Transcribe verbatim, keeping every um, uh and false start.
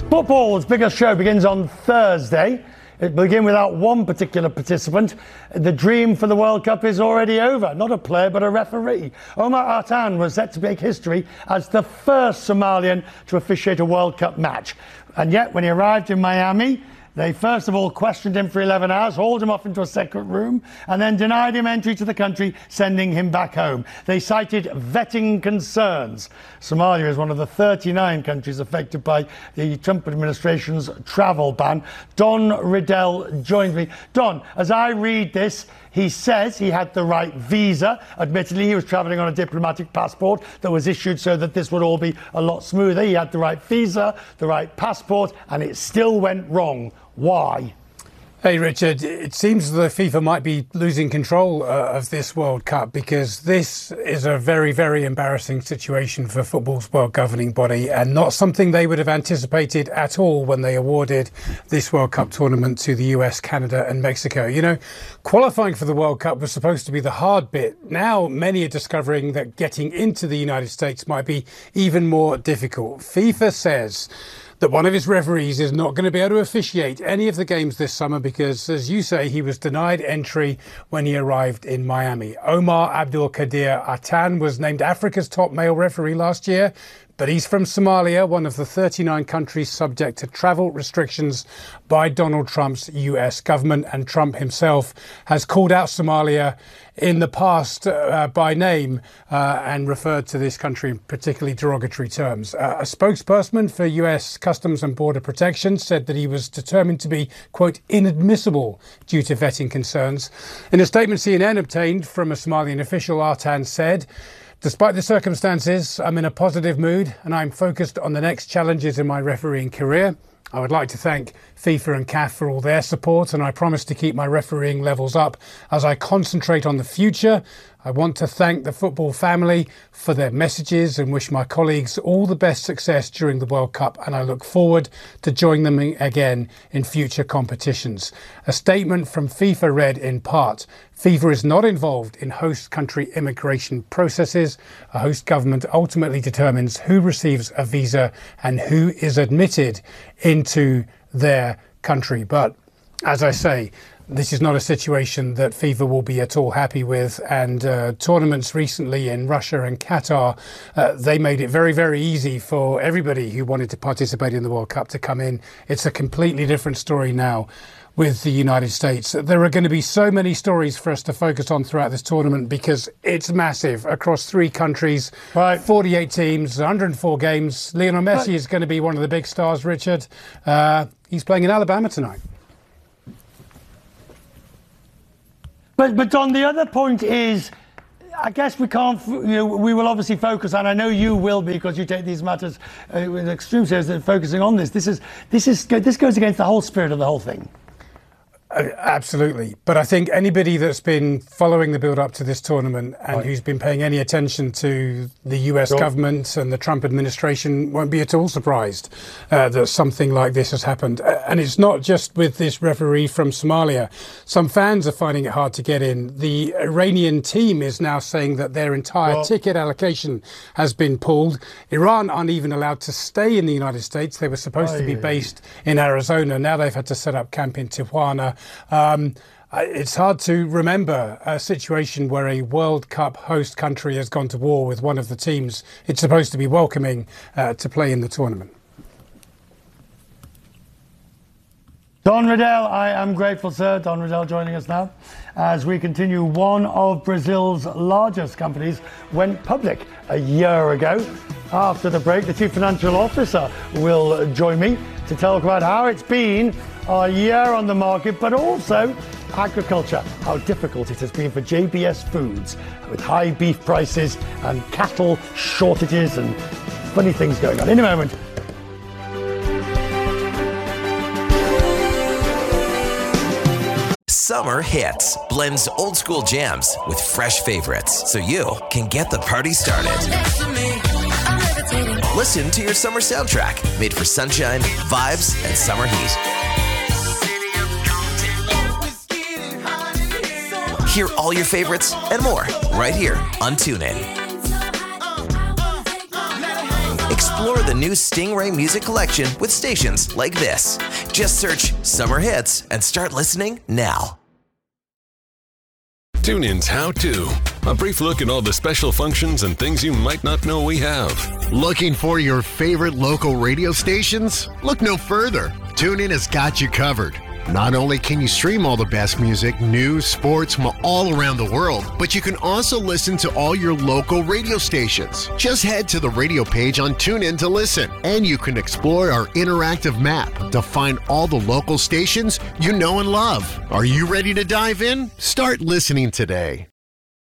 Football's biggest show begins on Thursday. It will begin without one particular participant. The dream for the World Cup is already over. Not a player, but a referee. Omar Artan was set to make history as the first Somalian to officiate a World Cup match. And yet, when he arrived in Miami, they first of all questioned him for eleven hours, hauled him off into a separate room, and then denied him entry to the country, sending him back home. They cited vetting concerns. Somalia is one of the thirty-nine countries affected by the Trump administration's travel ban. Don Riddell joins me. Don, as I read this, he says he had the right visa. Admittedly, he was travelling on a diplomatic passport that was issued so that this would all be a lot smoother. He had the right visa, the right passport, and it still went wrong. Why? Hey, Richard, it seems the FIFA might be losing control uh, of this World Cup, because this is a very, very embarrassing situation for football's world governing body, and not something they would have anticipated at all when they awarded this World Cup tournament to the U S, Canada and Mexico. You know, qualifying for the World Cup was supposed to be the hard bit. Now many are discovering that getting into the United States might be even more difficult. FIFA says that one of his referees is not going to be able to officiate any of the games this summer because, as you say, he was denied entry when he arrived in Miami. Omar Abdul Kadir Artan was named Africa's top male referee last year, but he's from Somalia, one of the thirty-nine countries subject to travel restrictions by Donald Trump's U S government, and Trump himself has called out Somalia in the past uh, by name uh, and referred to this country in particularly derogatory terms. Uh, a spokesperson for U S Customs and Border Protection said that he was determined to be, quote, inadmissible due to vetting concerns. In a statement C N N obtained from a Somalian official, Artan said, "Despite the circumstances, I'm in a positive mood and I'm focused on the next challenges in my refereeing career. I would like to thank FIFA and C A F for all their support, and I promise to keep my refereeing levels up as I concentrate on the future. I want to thank the football family for their messages and wish my colleagues all the best success during the World Cup, and I look forward to joining them again in future competitions." A statement from FIFA read in part, "FIFA is not involved in host country immigration processes. A host government ultimately determines who receives a visa and who is admitted into their country." But as I say, this is not a situation that FIFA will be at all happy with, and uh, tournaments recently in Russia and Qatar, uh, they made it very, very easy for everybody who wanted to participate in the World Cup to come in. It's a completely different story now with the United States. There are going to be so many stories for us to focus on throughout this tournament because it's massive across three countries, right. forty-eight teams, one hundred four games. Lionel Messi right. is going to be one of the big stars, Richard. Uh, he's playing in Alabama tonight. But, but Don, the other point is, I guess we can't, you know, we will obviously focus on, I know you will be because you take these matters uh, with extreme seriousness, focusing on this. This is, this is, this goes against the whole spirit of the whole thing. Uh, absolutely. But I think anybody that's been following the build-up to this tournament and right. who's been paying any attention to the U S sure. government and the Trump administration won't be at all surprised uh, that something like this has happened. Uh, and it's not just with this referee from Somalia. Some fans are finding it hard to get in. The Iranian team is now saying that their entire well, ticket allocation has been pulled. Iran aren't even allowed to stay in the United States. They were supposed oh, to be yeah. based in Arizona. Now they've had to set up camp in Tijuana. Um, it's hard to remember a situation where a World Cup host country has gone to war with one of the teams it's supposed to be welcoming uh, to play in the tournament. Don Riddell, I am grateful, sir. Don Riddell joining us now as we continue. One of Brazil's largest companies went public a year ago. After the break, the Chief Financial Officer will join me to talk about how it's been a year on the market, but also agriculture, how difficult it has been for J B S Foods with high beef prices and cattle shortages and funny things going on. In a moment. Summer Hits blends old school jams with fresh favorites so you can get the party started. Listen to your summer soundtrack made for sunshine, vibes, and summer heat. Hear all your favorites and more right here on TuneIn. Explore the new Stingray Music Collection with stations like this. Just search Summer Hits and start listening now. TuneIn's How To. A brief look at all the special functions and things you might not know we have. Looking for your favorite local radio stations? Look no further. TuneIn has got you covered. Not only can you stream all the best music, news, sports from all around the world, but you can also listen to all your local radio stations. Just head to the radio page on TuneIn to listen, and you can explore our interactive map to find all the local stations you know and love. Are you ready to dive in? Start listening today.